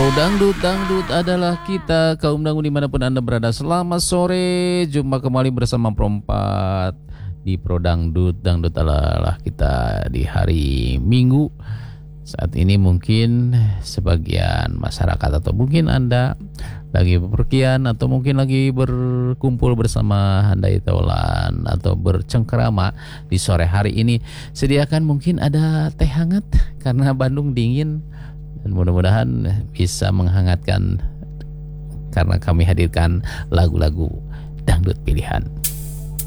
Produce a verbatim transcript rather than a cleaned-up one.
Dangdut, dangdut adalah kita, kaum dangdut dimanapun Anda berada. Selamat sore, jumpa kembali bersama Perempat di Pro Dangdut. Dangdut adalah kita di hari Minggu. Saat ini mungkin sebagian masyarakat atau mungkin Anda lagi bepergian atau mungkin lagi berkumpul bersama handai taulan atau bercengkerama di sore hari ini. Sediakan mungkin ada teh hangat karena Bandung dingin. Dan mudah-mudahan bisa menghangatkan karena kami hadirkan lagu-lagu dangdut pilihan.